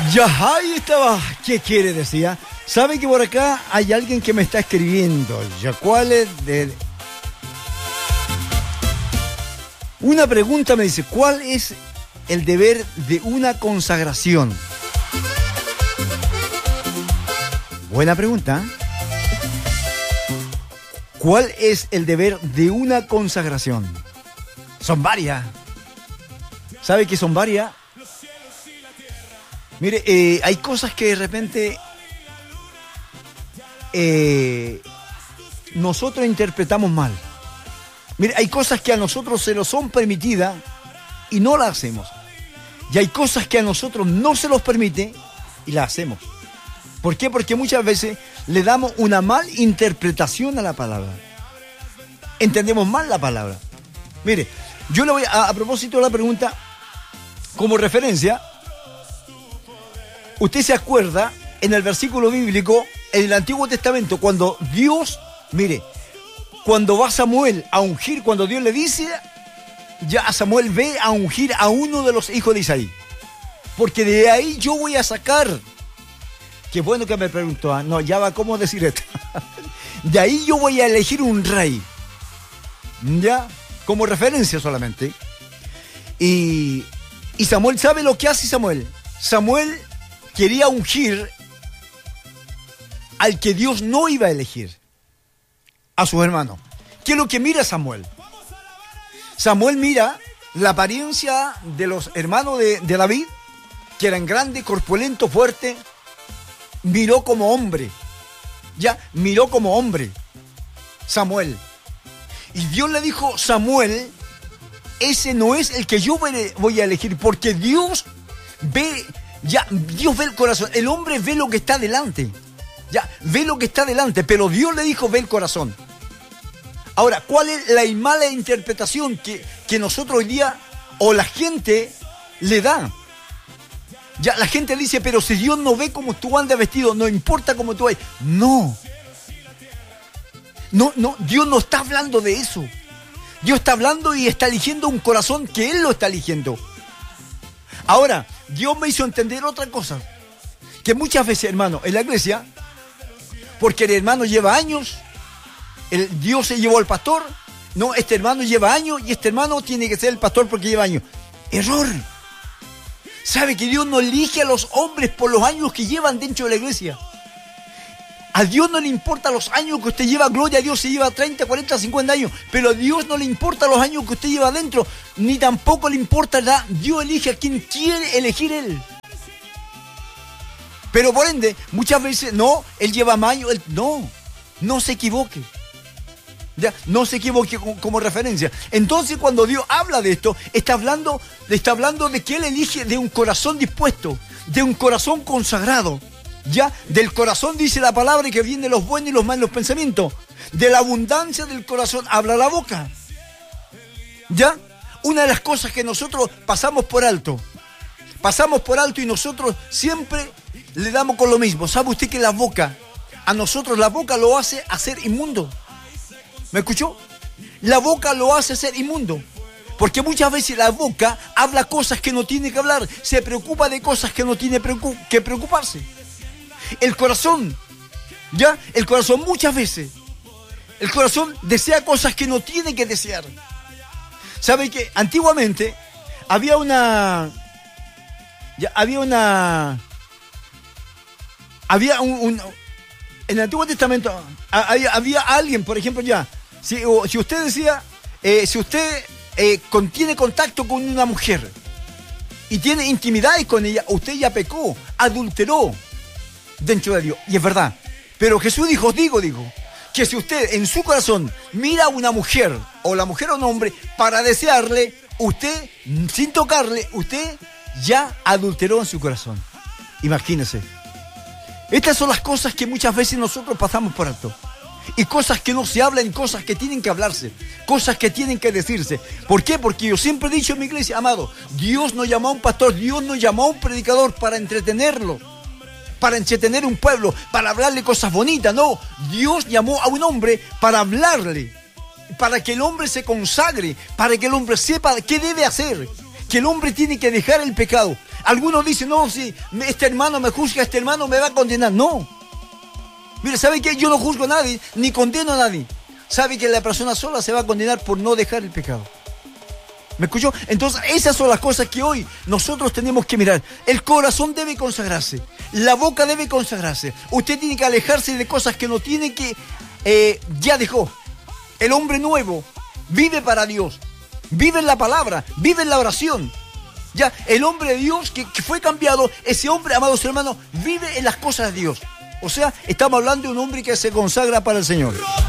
Ya, ahí estaba. ¿Qué quiere decir? ¿Sabe que por acá hay alguien que me está escribiendo? Ya, ¿cuál es? Una pregunta me dice, ¿cuál es el deber de una consagración? Buena pregunta. ¿Cuál es el deber de una consagración? Son varias. ¿Sabe que son varias? Mire, hay cosas que de repente nosotros interpretamos mal. Mire, hay cosas que a nosotros se nos son permitidas y no las hacemos. Y hay cosas que a nosotros no se nos permite y las hacemos. ¿Por qué? Porque muchas veces le damos una mal interpretación a la palabra. Entendemos mal la palabra. Mire, yo le voy a propósito de la pregunta, como referencia, usted se acuerda en el versículo bíblico, en el Antiguo Testamento, cuando Dios, mire, cuando va Samuel a ungir, cuando Dios le dice, ya Samuel ve a ungir a uno de los hijos de Isaí. Porque de ahí yo voy a sacar. Qué bueno que me preguntó. No, ya va, ¿cómo decir esto? De ahí yo voy a elegir un rey. Ya, como referencia solamente. Y Samuel sabe lo que hace Samuel. Samuel quería ungir al que Dios no iba a elegir. A sus hermanos. ¿Qué es lo que mira Samuel? Samuel mira la apariencia de los hermanos de David, que eran grandes, corpulentos, fuertes. Miró como hombre. Ya, miró como hombre. Samuel. Y Dios le dijo, Samuel, ese no es el que yo voy a elegir, porque Dios ve, ya, Dios ve el corazón. El hombre ve lo que está delante. Ya, ve lo que está delante, pero Dios le dijo, ve el corazón. Ahora, ¿cuál es la mala interpretación que nosotros hoy día, o la gente, le da? Ya, la gente dice, pero si Dios no ve cómo tú andas vestido, no importa cómo tú vayas. No, Dios no está hablando de eso. Dios está hablando y está eligiendo un corazón que Él lo está eligiendo. Ahora, Dios me hizo entender otra cosa. Que muchas veces, hermano, en la iglesia, porque el hermano lleva años, Dios se llevó al pastor, no, este hermano lleva años y este hermano tiene que ser el pastor porque lleva años. Error. ¿Sabe que Dios no elige a los hombres por los años que llevan dentro de la iglesia? A Dios no le importa los años que usted lleva, gloria a Dios, se lleva 30, 40, 50 años, pero a Dios no le importa los años que usted lleva adentro, ni tampoco le importa la... Dios elige a quien quiere elegir Él. Pero por ende, muchas veces, no, Él lleva más años, no se equivoque. Ya, no se equivoque como referencia. Entonces, cuando Dios habla de esto, está hablando de que Él elige de un corazón dispuesto, de un corazón consagrado. Ya, del corazón dice la palabra que vienen los buenos y los malos pensamientos. De la abundancia del corazón habla la boca. Ya, una de las cosas que nosotros pasamos por alto y nosotros siempre le damos con lo mismo. ¿Sabe usted que la boca, a nosotros la boca lo hace hacer inmundo? ¿Me escuchó? La boca lo hace ser inmundo. Porque muchas veces la boca habla cosas que no tiene que hablar. Se preocupa de cosas que no tiene que preocuparse. El corazón, ¿ya? El corazón muchas veces. El corazón desea cosas que no tiene que desear. ¿Sabe que antiguamente había en el Antiguo Testamento había alguien, por ejemplo, ya, si usted decía, si usted tiene contacto con una mujer y tiene intimidades con ella, usted ya pecó, adulteró dentro de Dios. Y es verdad. Pero Jesús dijo, que si usted en su corazón mira a una mujer, o la mujer a un hombre, para desearle, usted, sin tocarle, usted ya adulteró en su corazón. Imagínese. Estas son las cosas que muchas veces nosotros pasamos por alto. Y cosas que no se hablan, cosas que tienen que hablarse, cosas que tienen que decirse. ¿Por qué? Porque yo siempre he dicho en mi iglesia, amado, Dios no llamó a un pastor, Dios no llamó a un predicador para entretenerlo, para entretener un pueblo, para hablarle cosas bonitas. No, Dios llamó a un hombre para hablarle, para que el hombre se consagre, para que el hombre sepa qué debe hacer, que el hombre tiene que dejar el pecado. Algunos dicen, no, si este hermano me juzga, este hermano me va a condenar. No. Mire, ¿sabe qué? Yo no juzgo a nadie, ni condeno a nadie. ¿Sabe que la persona sola se va a condenar por no dejar el pecado? ¿Me escuchó? Entonces, esas son las cosas que hoy nosotros tenemos que mirar. El corazón debe consagrarse. La boca debe consagrarse. Usted tiene que alejarse de cosas que no tiene que... ya dejó. El hombre nuevo vive para Dios. Vive en la palabra. Vive en la oración. Ya, el hombre de Dios que fue cambiado, ese hombre, amados hermanos, vive en las cosas de Dios. O sea, estamos hablando de un hombre que se consagra para el Señor.